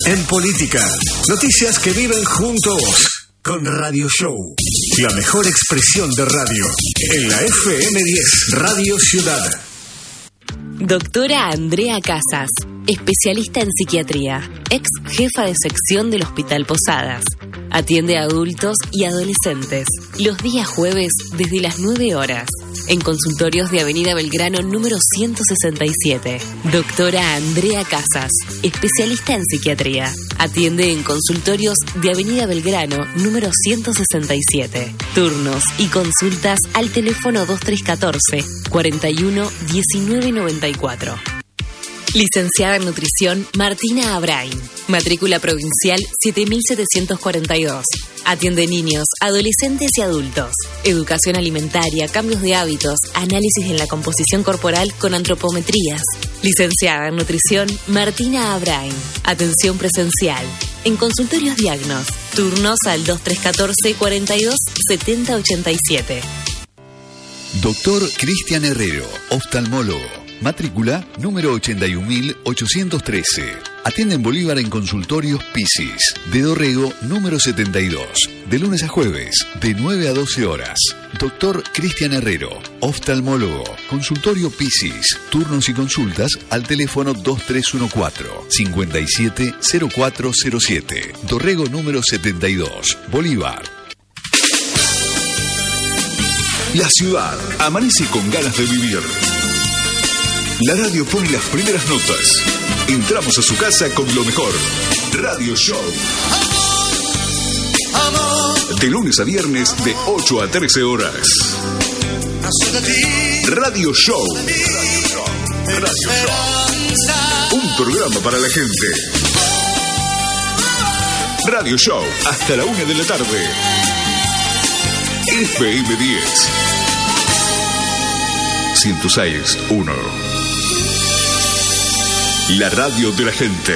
en política. Noticias que viven junto a vos. Con Radio Show, la mejor expresión de radio. En la FM10, Radio Ciudad. Doctora Andrea Casas, especialista en psiquiatría, ex jefa de sección del Hospital Posadas. Atiende a adultos y adolescentes los días jueves desde las 9 horas en consultorios de Avenida Belgrano número 167. Doctora Andrea Casas, especialista en psiquiatría. Atiende en consultorios de Avenida Belgrano número 167. Turnos y consultas al teléfono 2314 41 19 94. Licenciada en Nutrición Martina Abrain. Matrícula provincial 7742. Atiende niños, adolescentes y adultos. Educación alimentaria, cambios de hábitos, análisis en la composición corporal con antropometrías. Licenciada en Nutrición Martina Abrain. Atención presencial. En consultorios Diagnos. Turnos al 2314 42 70 87. Doctor Cristian Herrero, oftalmólogo. Matrícula número 81.813. Atiende en Bolívar en consultorios Pisis, de Dorrego número 72. De lunes a jueves, de 9 a 12 horas. Doctor Cristian Herrero, oftalmólogo. Consultorio Pisis. Turnos y consultas al teléfono 2314-570407. Dorrego número 72. Bolívar. La ciudad amanece con ganas de vivir. La radio pone las primeras notas. Entramos a su casa con lo mejor. Radio Show. De lunes a viernes de 8 a 13 horas. Radio Show. Radio Show. Un programa para la gente. Radio Show hasta la 1 de la tarde. FM10. 106.1. La radio de la gente.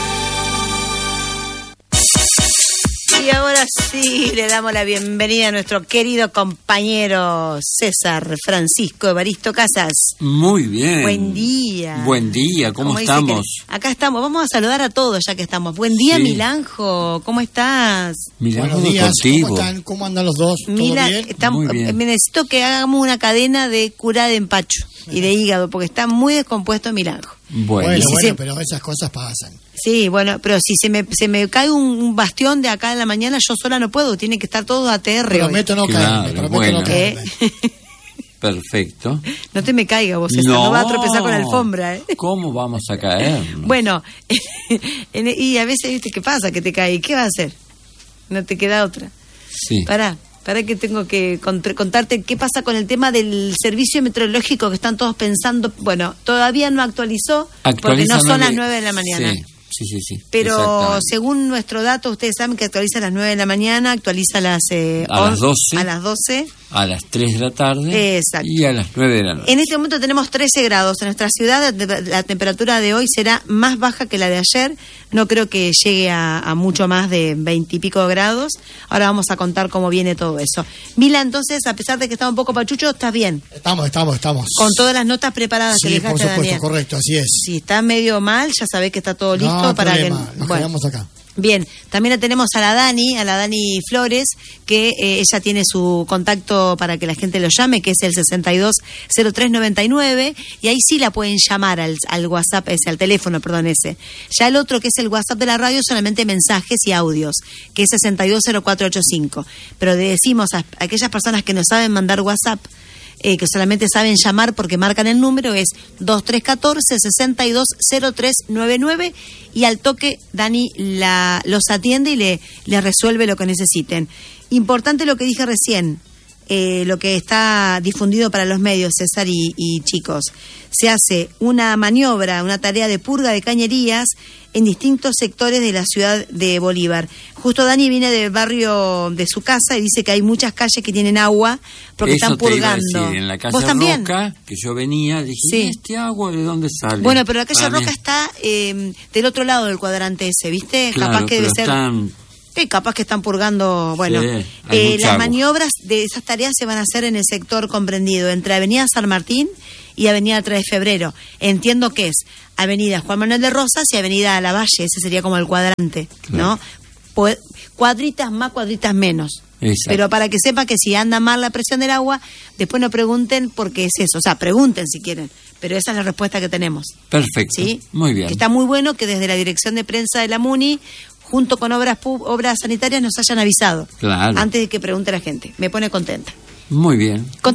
Y ahora sí, le damos la bienvenida a nuestro querido compañero César Francisco Evaristo Casas. Muy bien. Buen día. Buen día, ¿cómo estamos? Acá estamos, vamos a saludar a todos ya que estamos. Buen día, sí. Milanjo, ¿cómo estás? Milanjo, buenos días, contigo. ¿Cómo están? ¿Cómo andan los dos? ¿Todo bien? Muy bien. Me necesito que hagamos una cadena de cura de empacho y de hígado, porque está muy descompuesto Milanjo. Bueno, pero esas cosas pasan. Sí, bueno, pero si se me cae un bastión de acá en la mañana, yo sola no puedo, tiene que estar todo ATR. Prometo no caerme, bueno. no caerme. Perfecto. No te me caiga vos, César, no vas a tropezar con la alfombra, ¿eh? ¿Cómo vamos a caer? Bueno, y a veces, ¿viste qué pasa? Que te cae, ¿y qué vas a hacer? No te queda otra. Sí. Pará que tengo que contarte qué pasa con el tema del servicio meteorológico que están todos pensando. Bueno, todavía no actualizó porque no son las 9 de la mañana. Sí. Pero según nuestro dato, ustedes saben que actualiza a las 9 de la mañana, actualiza a las 12. A las 3 de la tarde. Exacto. Y a las 9 de la noche. En este momento tenemos 13 grados. En nuestra ciudad la temperatura de hoy será más baja que la de ayer. No creo que llegue a mucho más de 20 y pico grados. Ahora vamos a contar cómo viene todo eso. Mila, entonces, a pesar de que está un poco pachucho, ¿estás bien? Estamos. Con todas las notas preparadas que dejaste, por supuesto, Daniel. Correcto, así es. Si está medio mal, ya sabés que está todo listo para problema, que... nos quedamos acá. Bien, también la tenemos a la Dani Flores, que ella tiene su contacto para que la gente lo llame, que es el 620399, y ahí sí la pueden llamar al WhatsApp, al teléfono, ese. Ya el otro, que es el WhatsApp de la radio, solamente mensajes y audios, que es 620485. Pero le decimos a aquellas personas que no saben mandar WhatsApp, que solamente saben llamar porque marcan el número, es 2314-620399, y al toque Dani los atiende y le resuelve lo que necesiten. Importante lo que dije recién, lo que está difundido para los medios, César y chicos. Se hace una maniobra, una tarea de purga de cañerías en distintos sectores de la ciudad de Bolívar. Justo Dani viene del barrio de su casa y dice que hay muchas calles que tienen agua porque eso están purgando. Te iba a decir, en la calle ¿Vos también? Roca, que yo venía, dije, sí. ¿Y este agua de dónde sale? Bueno, pero la calle Roca está del otro lado del cuadrante ese, ¿viste? Claro, capaz que debe ser... capaz que están purgando, bueno, sí, las maniobras de esas tareas se van a hacer en el sector comprendido entre Avenida San Martín y Avenida 3 de Febrero. Entiendo que es Avenida Juan Manuel de Rosas y Avenida Lavalle, ese sería como el cuadrante, ¿no? Cuadritas más, cuadritas menos. Exacto. Pero para que sepa que si anda mal la presión del agua, después no pregunten por qué es eso. O sea, pregunten si quieren, pero esa es la respuesta que tenemos. Perfecto. ¿Sí? Muy bien. Que está muy bueno que desde la Dirección de Prensa de la MUNI, junto con obras sanitarias, nos hayan avisado. Claro. Antes de que pregunte la gente. Me pone contenta. Muy bien.